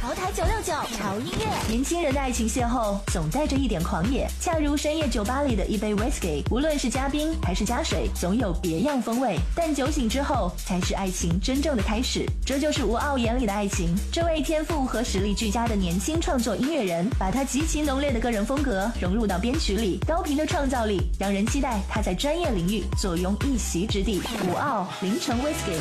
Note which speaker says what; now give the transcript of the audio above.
Speaker 1: 潮台969潮音乐，
Speaker 2: 年轻人的爱情邂逅总带着一点狂野，恰如深夜酒吧里的一杯 whisky， 无论是加冰还是加水，总有别样风味。但酒醒之后，才是爱情真正的开始。这就是吴傲眼里的爱情。这位天赋和实力俱佳的年轻创作音乐人，把他极其浓烈的个人风格融入到编曲里，高频的创造力让人期待他在专业领域坐拥一席之地。吴傲凌晨 whisky。